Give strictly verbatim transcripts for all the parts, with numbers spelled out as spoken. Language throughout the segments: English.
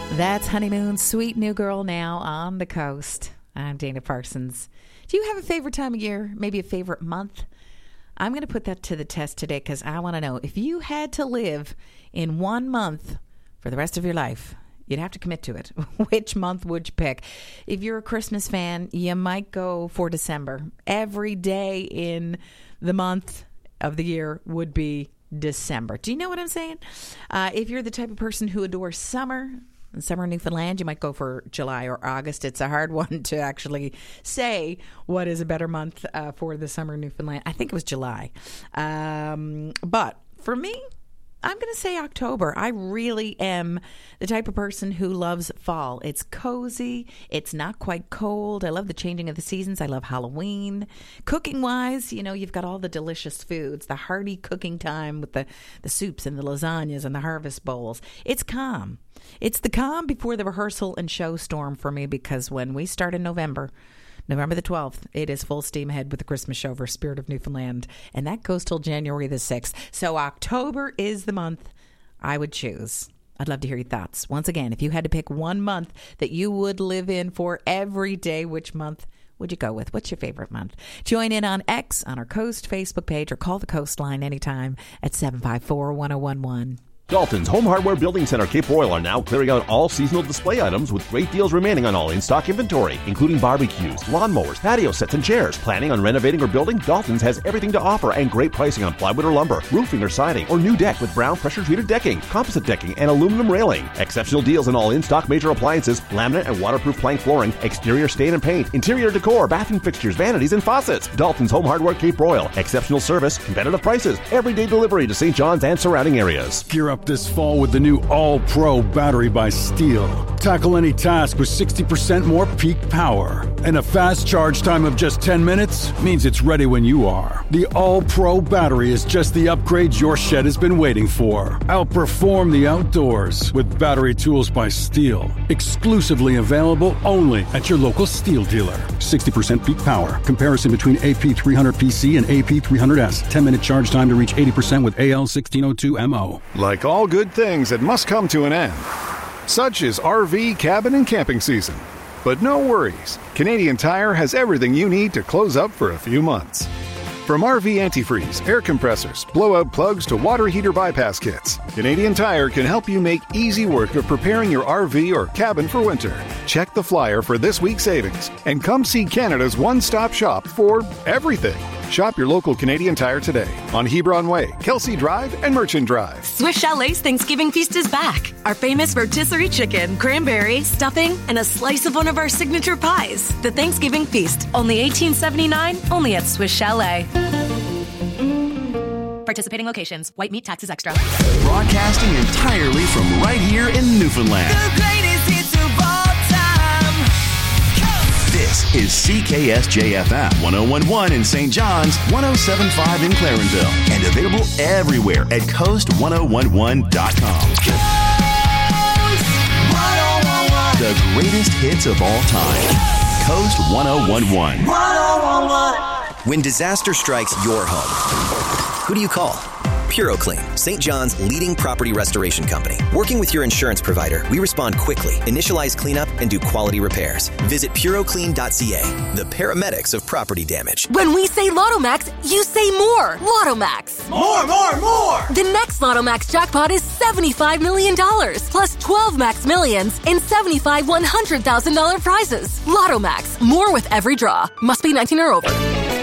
That's Honeymoon's Sweet New Girl now on the coast. I'm Dana Parsons. Do you have a favorite time of year? Maybe a favorite month? I'm going to put that to the test today because I want to know if you had to live in one month for the rest of your life, you'd have to commit to it. Which month would you pick? If you're a Christmas fan, you might go for December. Every day in the month of the year would be December. Do you know what I'm saying? Uh, if you're the type of person who adores summer, in summer in Newfoundland, you might go for July or August. It's a hard one to actually say what is a better month uh, for the summer in Newfoundland. I think it was July. Um, but for me, I'm going to say October. I really am the type of person who loves fall. It's cozy. It's not quite cold. I love the changing of the seasons. I love Halloween. Cooking-wise, you know, you've got all the delicious foods, the hearty cooking time with the, the soups and the lasagnas and the harvest bowls. It's calm. It's the calm before the rehearsal and show storm for me, because when we start in November, November the twelfth, it is full steam ahead with the Christmas show for Spirit of Newfoundland, and that goes till January the sixth. So October is the month I would choose. I'd love to hear your thoughts. Once again, if you had to pick one month that you would live in for every day, which month would you go with? What's your favorite month? Join in on X, on our Coast Facebook page, or call the Coast line anytime at seven five four, one oh one one. Dalton's Home Hardware Building Center Cape Royal are now clearing out all seasonal display items with great deals remaining on all in-stock inventory, including barbecues, lawnmowers, patio sets, and chairs. Planning on renovating or building? Dalton's has everything to offer and great pricing on plywood or lumber, roofing or siding, or new deck with brown pressure-treated decking, composite decking, and aluminum railing. Exceptional deals on all in-stock major appliances, laminate and waterproof plank flooring, exterior stain and paint, interior decor, bathroom fixtures, vanities, and faucets. Dalton's Home Hardware Cape Royal. Exceptional service, competitive prices, everyday delivery to Saint John's and surrounding areas. Gear up this fall with the new All-Pro battery by Steel. Tackle any task with sixty percent more peak power. And a fast charge time of just ten minutes means it's ready when you are. The All-Pro battery is just the upgrade your shed has been waiting for. Outperform the outdoors with battery tools by Steel. Exclusively available only at your local Steel dealer. sixty percent peak power. Comparison between A P three hundred P C and A P three hundred S. ten minute charge time to reach eighty percent with A L sixteen oh two M O. Like all good things, it must come to an end. Such is R V, cabin, and camping season. But no worries. Canadian Tire has everything you need to close up for a few months. From R V antifreeze, air compressors, blowout plugs to water heater bypass kits, Canadian Tire can help you make easy work of preparing your R V or cabin for winter. Check the flyer for this week's savings and come see Canada's one-stop shop for everything. Shop your local Canadian Tire today on Hebron Way, Kelsey Drive, and Merchant Drive. Swiss Chalet's Thanksgiving feast is back. Our famous rotisserie chicken, cranberry, stuffing, and a slice of one of our signature pies. The Thanksgiving feast, only eighteen seventy-nine, only at Swiss Chalet. Participating locations. White meat taxes extra. Broadcasting entirely from right here in Newfoundland. The greatest hits of all time. This is C K S J F M one oh one point one in Saint John's, one oh seven point five in Clarenville, and available everywhere at coast ten eleven dot com. Coast ten eleven. The greatest hits of all time. Coast ten eleven. ten eleven. When disaster strikes your home, who do you call? PuroClean, Saint John's leading property restoration company. Working with your insurance provider, we respond quickly, initialize cleanup, and do quality repairs. Visit puro clean dot c a, the paramedics of property damage. When we say Lottomax, you say more. Lottomax. More, more, more. The next Lottomax jackpot is seventy-five million dollars, plus twelve Max Millions and seventy-five one hundred thousand dollars prizes. Lottomax, more with every draw. Must be nineteen or over.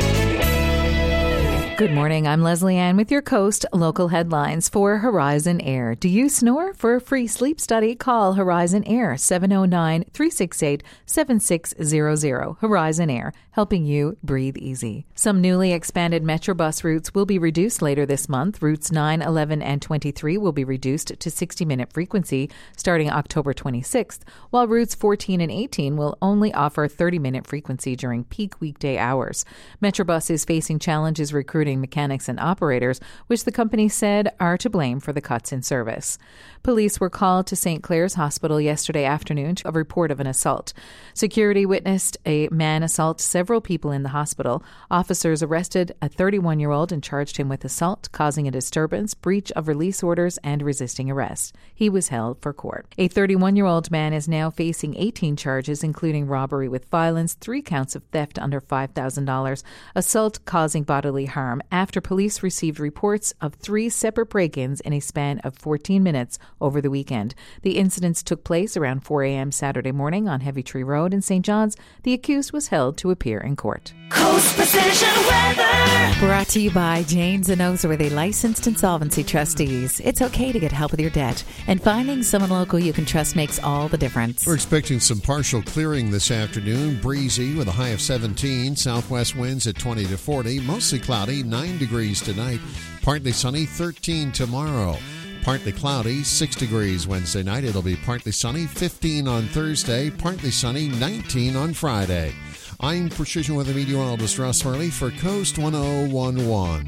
Good morning. I'm Leslie Ann with your Coast local headlines for Horizon Air. Do you snore? For a free sleep study, call Horizon Air, seven oh nine, three six eight, seven six zero zero. Horizon Air, helping you breathe easy. Some newly expanded Metrobus routes will be reduced later this month. Routes nine, eleven, and twenty-three will be reduced to sixty-minute frequency starting October twenty-sixth, while routes fourteen and eighteen will only offer thirty-minute frequency during peak weekday hours. Metrobus is facing challenges recruiting recruiting mechanics and operators, which the company said are to blame for the cuts in service. Police were called to Saint Clair's Hospital yesterday afternoon to a report of an assault. Security witnessed a man assault several people in the hospital. Officers arrested a thirty-one-year-old and charged him with assault, causing a disturbance, breach of release orders, and resisting arrest. He was held for court. A thirty-one-year-old man is now facing eighteen charges, including robbery with violence, three counts of theft under five thousand dollars, assault causing bodily harm, after police received reports of three separate break-ins in a span of fourteen minutes over the weekend. The incidents took place around four a.m. Saturday morning on Heavy Tree Road in Saint John's. The accused was held to appear in court. Coast Precision Weather. Brought to you by James and Oseworthy Licensed Insolvency Trustees. It's okay to get help with your debt, and finding someone local you can trust makes all the difference. We're expecting some partial clearing this afternoon. Breezy with a high of seventeen. Southwest winds at twenty to forty. Mostly cloudy, nine degrees tonight. Partly sunny, thirteen tomorrow. Partly cloudy, six degrees Wednesday night. It'll be partly sunny, fifteen on Thursday. Partly sunny, nineteen on Friday. I'm Precision Weather meteorologist Russ Hurley for Coast one oh one one.